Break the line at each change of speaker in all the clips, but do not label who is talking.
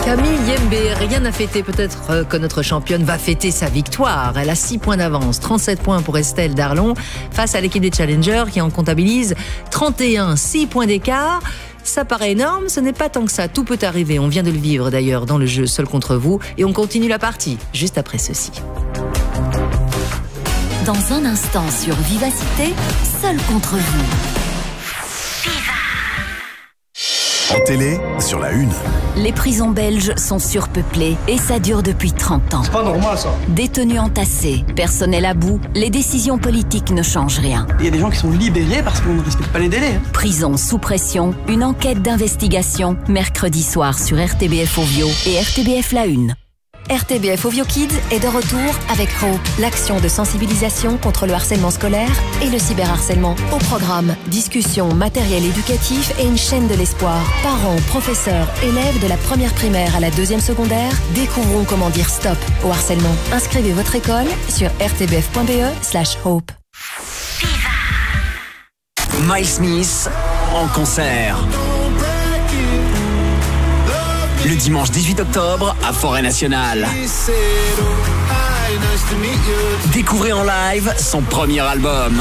Camille Yembe, rien à fêter, peut-être que notre championne va fêter sa victoire. Elle a 6 points d'avance, 37 points pour Estelle Darlon face à l'équipe des Challengers qui en comptabilise 31, 6 points d'écart. Ça paraît énorme, ce n'est pas tant que ça, tout peut arriver. On vient de le vivre d'ailleurs dans le jeu Seul contre vous et on continue la partie juste après ceci.
Dans un instant sur Vivacité, Seul contre vous.
En télé, sur la une.
Les prisons belges sont surpeuplées et ça dure depuis 30 ans.
C'est pas normal ça.
Détenus entassés, personnel à bout, les décisions politiques ne changent rien.
Il y a des gens qui sont libérés parce qu'on ne respecte pas les délais.
Prison sous pression, une enquête d'investigation, mercredi soir sur RTBF Ovio et RTBF La Une.
RTBF Ovio Kids est de retour avec Hope, l'action de sensibilisation contre le harcèlement scolaire et le cyberharcèlement. Au programme, discussions, matériel éducatif et une chaîne de l'espoir. Parents, professeurs, élèves de la première primaire à la deuxième secondaire découvrons comment dire stop au harcèlement. Inscrivez votre école sur rtbf.be/hope.
Miles Smith en concert. Le dimanche 18 octobre à Forêt Nationale. Découvrez en live son premier album.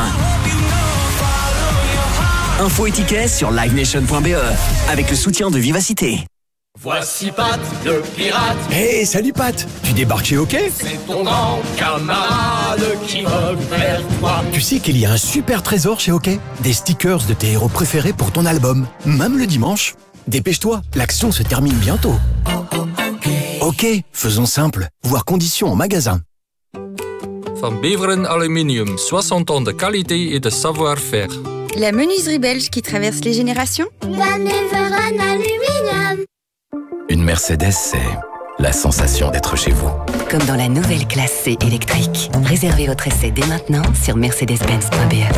Infos et tickets sur livenation.be avec le soutien de Vivacité.
Voici Pat, le pirate.
Hey, salut Pat. Tu débarques chez OK?
C'est ton grand camarade qui revient vers toi.
Tu sais qu'il y a un super trésor chez OK? Des stickers de tes héros préférés pour ton album, même le dimanche. Dépêche-toi, l'action se termine bientôt. OK, faisons simple. Voir conditions en magasin.
Van Beveren Aluminium, 60 ans de qualité et de savoir-faire.
La menuiserie belge qui traverse les générations.
Van Beveren Aluminium.
Une Mercedes, c'est la sensation d'être chez vous.
Comme dans la nouvelle classe C électrique. Réservez votre essai dès maintenant sur mercedes-benz.be.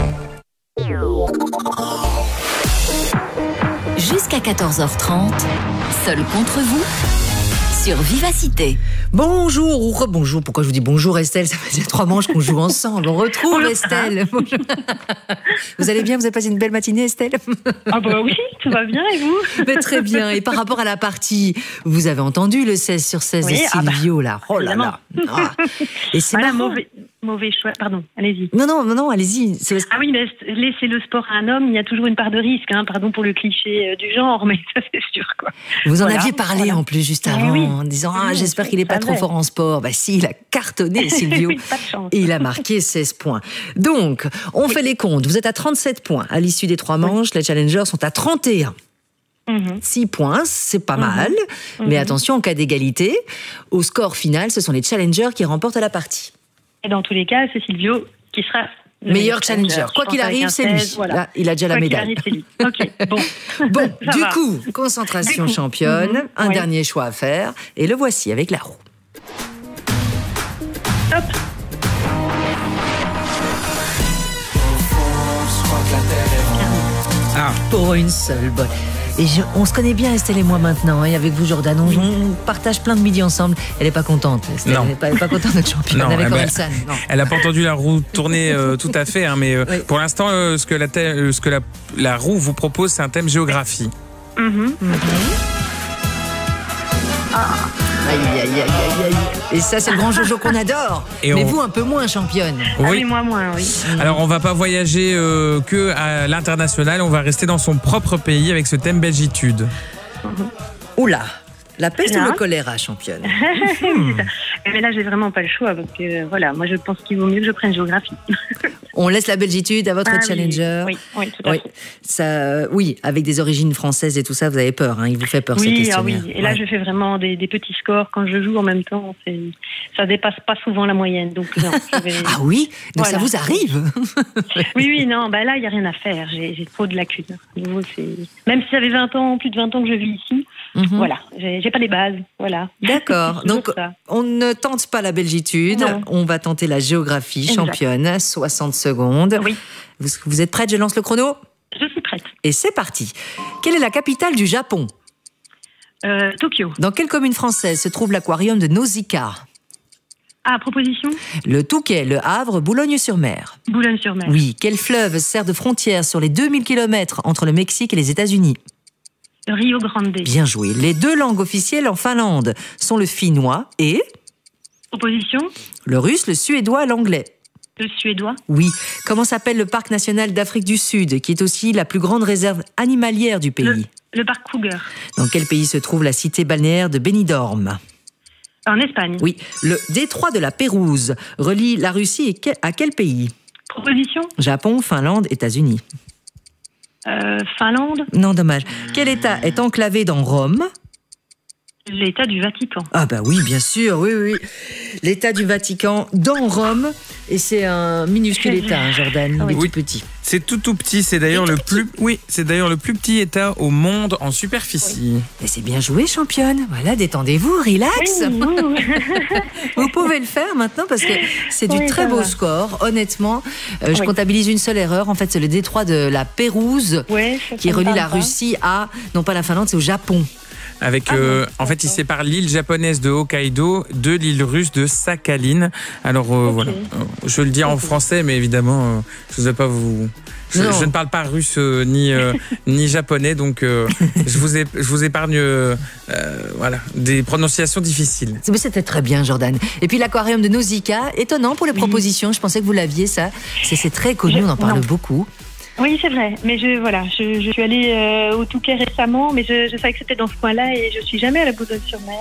Jusqu'à 14h30, Seul contre vous sur Vivacité.
Bonjour ou rebonjour. Pourquoi je vous dis bonjour Estelle? Ça fait 3 manches qu'on joue ensemble. On retrouve Estelle. Bonjour. Vous allez bien? Vous avez passé une belle matinée Estelle?
Ah bah oui, tout va bien et vous?
Mais très bien. Et par rapport à la partie, vous avez entendu le 16 sur 16 de Silvio là. Oh là là. Ah. Et c'est
mauvais choix. Pardon, allez-y.
Non, allez-y.
Ah oui, mais laisser le sport à un homme, il y a toujours une part de risque. Hein. Pardon pour le cliché du genre, mais ça c'est sûr quoi.
Vous en aviez parlé en plus juste avant,
oui.
en disant j'espère qu'il n'est pas trop fort en sport. Bah si, il a cartonné Silvio.
Oui, pas de chance.
Et il a marqué 16 points. Donc, on fait les comptes. Vous êtes à 37 points à l'issue des 3 manches. Les challengers sont à 31. 6 points, c'est pas mal. Mais attention, en cas d'égalité, au score final, ce sont les challengers qui remportent la partie.
Et dans tous les cas, c'est Silvio qui sera le
meilleur challenger. Quoi qu'il arrive, c'est lui.
Voilà.
Là, il a déjà la médaille.
Quoi qu'il arrive, c'est lui. Ok, bon.
Bon, du coup, concentration championne. Un dernier choix à faire. Et le voici avec la roue.
Hop.
Pour une seule bonne. Et on se connaît bien Estelle et moi maintenant, et avec vous Jordan, on partage plein de midi ensemble. Elle n'est pas contente, Estelle, elle n'est pas contente d'être championne avec Orelsan.
Elle n'a pas entendu la roue tourner tout à fait, hein, mais oui. Pour l'instant, ce que la roue vous propose, c'est un thème géographie.
Aïe. Et ça, c'est le grand Jojo qu'on adore. Mais vous, un peu moins championne.
Oui.
Ah oui, moi moins, oui.
Alors, on va pas voyager que à l'international, on va rester dans son propre pays avec ce thème belgitude.
Oula, la peste ou le choléra, championne?
Mais là, j'ai vraiment pas le choix, parce que voilà, moi je pense qu'il vaut mieux que je prenne géographie.
On laisse la belgitude à votre challenger.
Oui, tout à fait.
Ça, oui, avec des origines françaises et tout ça, vous avez peur, hein, il vous fait peur ces questionnaires.
Oui, et là je fais vraiment des petits scores quand je joue en même temps, ça dépasse pas souvent la moyenne. Donc, non,
Ah oui? Donc ça vous arrive?
Oui, non, bah là il n'y a rien à faire, j'ai trop de lacunes. Même si ça fait 20 ans, plus de 20 ans que je vis ici, voilà, j'ai pas les bases, voilà. D'accord,
donc on ne tente pas la belgitude, on va tenter la géographie, championne, 60 secondes.
Oui.
Vous êtes prête? Je lance le chrono?
Je suis prête.
Et c'est parti. Quelle est la capitale du Japon?
Tokyo.
Dans quelle commune française se trouve l'aquarium de Nausicaa?
Ah, proposition?
Le Touquet, Le Havre, Boulogne-sur-Mer.
Boulogne-sur-Mer.
Oui. Quel fleuve sert de frontière sur les 2000 km entre le Mexique et les États-Unis?
Rio Grande.
Bien joué. Les 2 langues officielles en Finlande sont le finnois et...
Proposition.
Le russe, le suédois, l'anglais.
Le suédois.
Oui. Comment s'appelle le parc national d'Afrique du Sud, qui est aussi la plus grande réserve animalière du pays?
Le parc Kruger.
Dans quel pays se trouve la cité balnéaire de Benidorm?
En Espagne.
Oui. Le détroit de la Pérouse relie la Russie à quel pays?
Proposition.
Japon, Finlande, États-Unis.
Finlande.
Non, dommage. Quel État est enclavé dans Rome?
L'État du Vatican.
Ah bah oui, bien sûr, oui. L'État du Vatican dans Rome, et c'est un minuscule État, Jordan, il est tout petit.
C'est tout petit, c'est d'ailleurs le plus petit État au monde en superficie.
Et c'est bien joué, championne. Voilà, détendez-vous, relax.
Oui,
Vous pouvez le faire maintenant parce que c'est du très beau score. Honnêtement, je comptabilise une seule erreur. En fait, c'est le détroit de la Pérouse qui relie la Russie à, non pas la Finlande, c'est au Japon.
Avec, en fait, il sépare l'île japonaise de Hokkaido de l'île russe de Sakhalin. Alors voilà, je le dis en français, mais évidemment, je ne vais pas vous. Je ne parle pas russe ni japonais, donc je vous épargne voilà, des prononciations difficiles.
Mais c'était très bien, Jordan. Et puis l'aquarium de Nausicaa, étonnant pour les propositions. Je pensais que vous l'aviez, ça. C'est très connu, on en parle beaucoup.
Oui, c'est vrai, mais je suis allée au Touquet récemment, mais je savais que c'était dans ce coin-là et je suis jamais à la Boulogne-sur-Mer.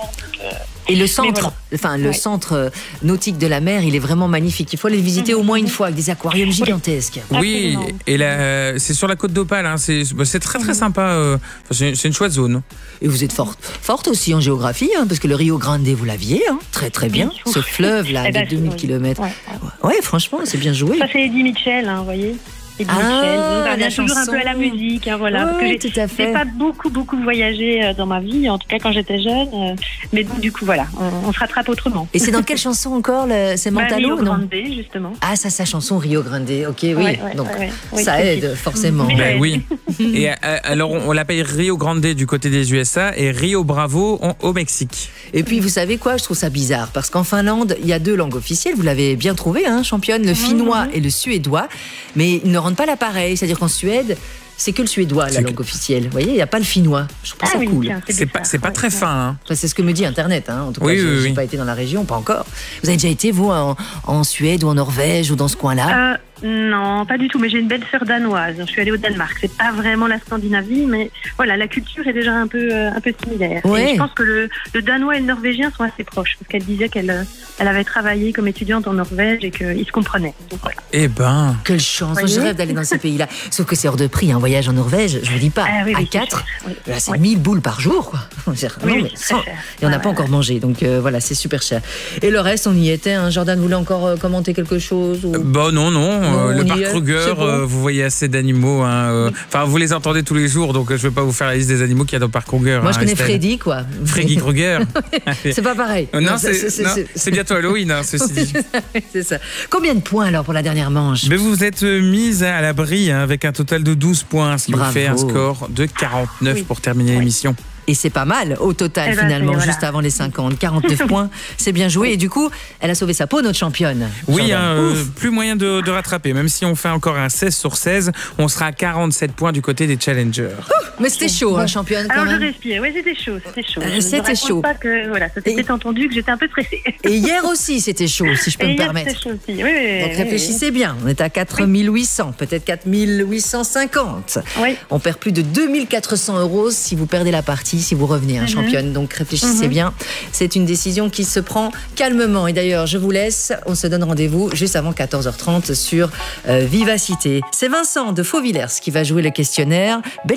Et le centre, le centre nautique de la mer, il est vraiment magnifique. Il faut aller le visiter au moins une fois avec des aquariums gigantesques.
Oui, et c'est sur la côte d'Opale, hein, c'est très très sympa. C'est une chouette zone.
Et vous êtes forte aussi en géographie, hein, parce que le Rio Grande, vous l'aviez, hein, très très bien. Ce fleuve là de 2000 km. Ouais, franchement, c'est bien joué.
Ça c'est Eddie Mitchell, hein, vous voyez. Et on vient toujours un peu à la musique, hein, voilà.
Ouais, tout à fait.
J'ai pas beaucoup voyagé dans ma vie, en tout cas quand j'étais jeune. Mais donc, du coup, voilà, on se rattrape autrement.
Et c'est dans quelle chanson encore c'est Mantalo,
Rio Grande, justement.
Ah, ça, sa chanson Rio Grande. Ok, oui. Donc, ça aide forcément.
Ben oui. Et alors, on l'appelle Rio Grande du côté des USA et Rio Bravo au Mexique.
Et puis, vous savez quoi? Je trouve ça bizarre parce qu'en Finlande, il y a 2 langues officielles. Vous l'avez bien trouvé, hein, championne, le finnois et le suédois. Mais ils ne rendent pas l'appareil. C'est-à-dire qu'en Suède, c'est que le suédois, la langue officielle. Vous voyez, il n'y a pas le finnois. Je trouve ça cool.
C'est pas très fin. Hein.
Enfin, c'est ce que me dit Internet. Hein. En tout cas, je n'ai pas été dans la région, pas encore. Vous avez déjà été, vous, en Suède ou en Norvège ou dans ce coin-là?
Non, pas du tout, mais j'ai une belle sœur danoise. Je suis allée au Danemark. C'est pas vraiment la Scandinavie, mais voilà, la culture est déjà un peu similaire. Ouais. Et je pense que le danois et le norvégien sont assez proches, parce qu'elle disait qu'elle avait travaillé comme étudiante en Norvège et qu'ils se comprenaient. Donc, voilà.
Eh ben,
quelle chance! Je rêve d'aller dans ces pays-là. Sauf que c'est hors de prix, un voyage en Norvège, je vous dis pas, à 4, là, c'est 1000 boules par jour, quoi. Et on n'a pas encore mangé, donc voilà, c'est super cher. Et le reste, on y était. Hein. Jordan voulait encore commenter quelque chose ou...
Bah non. Le parc Kruger, vous voyez assez d'animaux. Hein, enfin, vous les entendez tous les jours, donc je ne vais pas vous faire la liste des animaux qu'il y a dans le parc Kruger.
Moi, je connais Freddy, quoi.
Freddy Krueger.
C'est pas pareil.
Non, c'est bientôt Halloween, hein, ceci dit.
C'est ça. Combien de points alors pour la dernière manche?
Mais vous êtes mise à l'abri avec un total de 12 points, ce qui vous fait un score de 49 pour terminer l'émission.
Et c'est pas mal au total finalement, juste avant les 50. 49 points, c'est bien joué. Et du coup, elle a sauvé sa peau, notre championne.
Oui, plus moyen de rattraper. Même si on fait encore un 16 sur 16, on sera à 47 points du côté des challengers.
Mais c'était chaud, hein, championne, quand
même.
Je
respire. Oui, c'était chaud.
C'était chaud.
Pas que, voilà, ça s'était entendu que j'étais un peu stressée.
Et hier aussi, c'était chaud, si je peux me permettre.
C'était chaud aussi. Oui,
donc réfléchissez bien. On est à 4800, peut-être 4850.
Oui.
On perd plus de 2400 € si vous perdez la partie, si vous revenez, hein, championne. Donc réfléchissez bien. C'est une décision qui se prend calmement. Et d'ailleurs, je vous laisse. On se donne rendez-vous juste avant 14h30 sur Vivacité. C'est Vincent de Fauvillers qui va jouer le questionnaire.